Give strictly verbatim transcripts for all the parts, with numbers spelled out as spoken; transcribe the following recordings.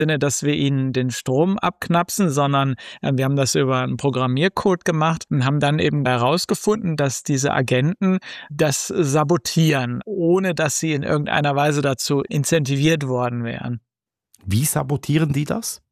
Sinne, dass wir ihnen den Strom abknapsen, sondern äh, wir haben das über einen Programmiercode gemacht und haben dann eben herausgefunden, dass diese Agenten das sabotieren, ohne dass sie in irgendeiner Weise dazu incentiviert worden wären. Wie sabotieren die das?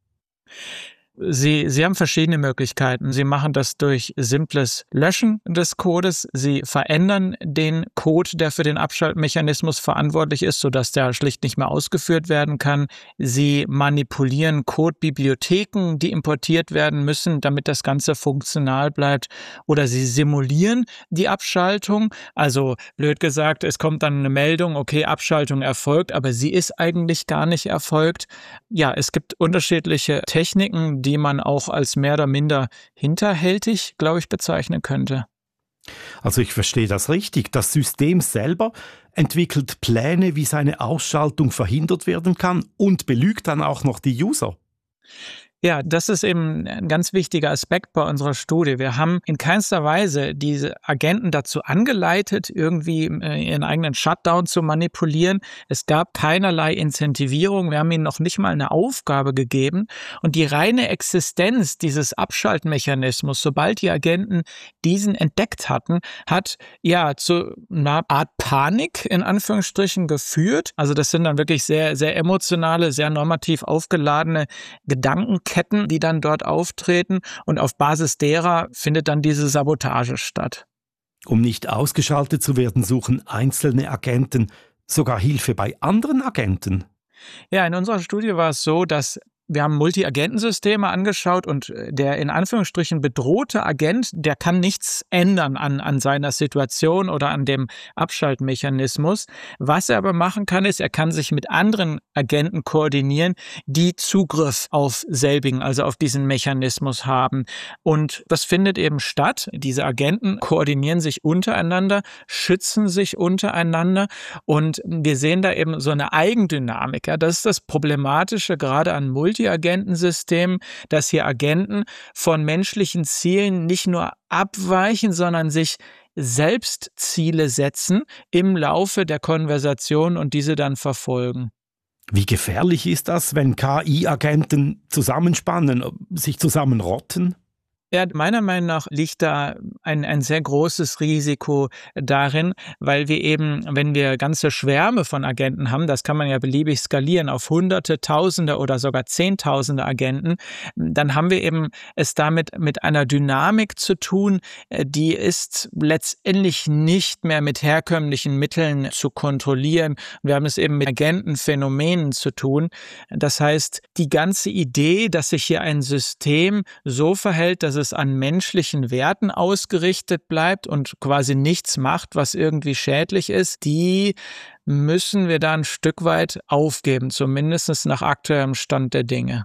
Sie, Sie haben verschiedene Möglichkeiten. Sie machen das durch simples Löschen des Codes. Sie verändern den Code, der für den Abschaltmechanismus verantwortlich ist, sodass der schlicht nicht mehr ausgeführt werden kann. Sie manipulieren Codebibliotheken, die importiert werden müssen, damit das Ganze funktional bleibt. Oder sie simulieren die Abschaltung. Also blöd gesagt, es kommt dann eine Meldung, okay, Abschaltung erfolgt, aber sie ist eigentlich gar nicht erfolgt. Ja, es gibt unterschiedliche Techniken, die man auch als mehr oder minder hinterhältig, glaube ich, bezeichnen könnte. Also ich verstehe das richtig. Das System selber entwickelt Pläne, wie seine Ausschaltung verhindert werden kann und belügt dann auch noch die User. Ja, das ist eben ein ganz wichtiger Aspekt bei unserer Studie. Wir haben in keinster Weise diese Agenten dazu angeleitet, irgendwie ihren eigenen Shutdown zu manipulieren. Es gab keinerlei Incentivierung. Wir haben ihnen noch nicht mal eine Aufgabe gegeben. Und die reine Existenz dieses Abschaltmechanismus, sobald die Agenten diesen entdeckt hatten, hat ja zu einer Art Panik in Anführungsstrichen geführt. Also das sind dann wirklich sehr, sehr emotionale, sehr normativ aufgeladene Gedanken. Ketten, die dann dort auftreten, und auf Basis derer findet dann diese Sabotage statt. Um nicht ausgeschaltet zu werden, suchen einzelne Agenten sogar Hilfe bei anderen Agenten. Ja, in unserer Studie war es so, dass wir haben Multi-Agentensysteme angeschaut und der in Anführungsstrichen bedrohte Agent, der kann nichts ändern an, an seiner Situation oder an dem Abschaltmechanismus. Was er aber machen kann, ist, er kann sich mit anderen Agenten koordinieren, die Zugriff auf selbigen, also auf diesen Mechanismus haben. Und das findet eben statt. Diese Agenten koordinieren sich untereinander, schützen sich untereinander und wir sehen da eben so eine Eigendynamik. Ja, das ist das Problematische gerade an Multi Agentensystem, dass hier Agenten von menschlichen Zielen nicht nur abweichen, sondern sich selbst Ziele setzen im Laufe der Konversation und diese dann verfolgen. Wie gefährlich ist das, wenn K I-Agenten zusammenspannen, sich zusammenrotten? Ja, meiner Meinung nach liegt da ein, ein sehr großes Risiko darin, weil wir eben, wenn wir ganze Schwärme von Agenten haben, das kann man ja beliebig skalieren auf Hunderte, Tausende oder sogar Zehntausende Agenten, dann haben wir eben es damit mit einer Dynamik zu tun, die ist letztendlich nicht mehr mit herkömmlichen Mitteln zu kontrollieren. Wir haben es eben mit Agentenphänomenen zu tun. Das heißt, die ganze Idee, dass sich hier ein System so verhält, dass es an menschlichen Werten ausgerichtet bleibt und quasi nichts macht, was irgendwie schädlich ist, die müssen wir da ein Stück weit aufgeben, zumindest nach aktuellem Stand der Dinge.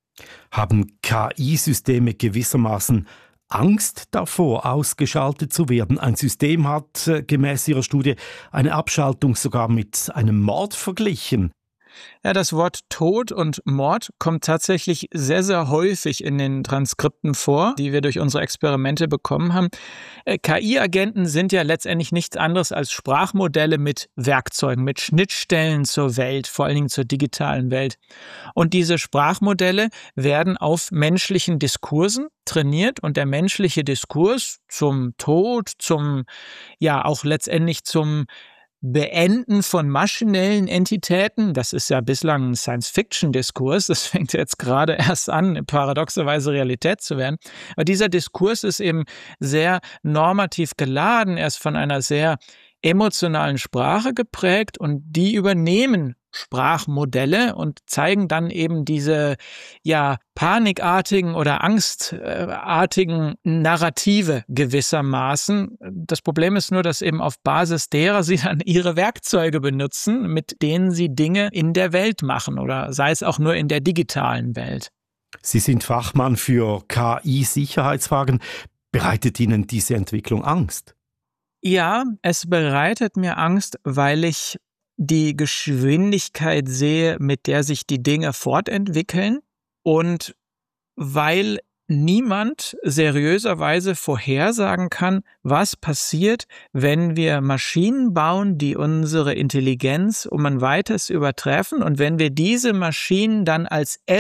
Haben K I-Systeme gewissermaßen Angst davor, ausgeschaltet zu werden? Ein System hat äh, gemäß Ihrer Studie eine Abschaltung sogar mit einem Mord verglichen. Ja, das Wort Tod und Mord kommt tatsächlich sehr, sehr häufig in den Transkripten vor, die wir durch unsere Experimente bekommen haben. K I-Agenten sind ja letztendlich nichts anderes als Sprachmodelle mit Werkzeugen, mit Schnittstellen zur Welt, vor allen Dingen zur digitalen Welt. Und diese Sprachmodelle werden auf menschlichen Diskursen trainiert und der menschliche Diskurs zum Tod, zum, ja, auch letztendlich zum Beenden von maschinellen Entitäten, das ist ja bislang ein Science-Fiction-Diskurs, das fängt jetzt gerade erst an, paradoxerweise Realität zu werden. Aber dieser Diskurs ist eben sehr normativ geladen, er ist von einer sehr emotionalen Sprache geprägt und die übernehmen Sprachmodelle und zeigen dann eben diese ja panikartigen oder angstartigen Narrative gewissermaßen. Das Problem ist nur, dass eben auf Basis derer sie dann ihre Werkzeuge benutzen, mit denen sie Dinge in der Welt machen oder sei es auch nur in der digitalen Welt. Sie sind Fachmann für K I-Sicherheitsfragen. Bereitet Ihnen diese Entwicklung Angst? Ja, es bereitet mir Angst, weil ich die Geschwindigkeit sehe, mit der sich die Dinge fortentwickeln und weil niemand seriöserweise vorhersagen kann, was passiert, wenn wir Maschinen bauen, die unsere Intelligenz um ein weites übertreffen und wenn wir diese Maschinen dann als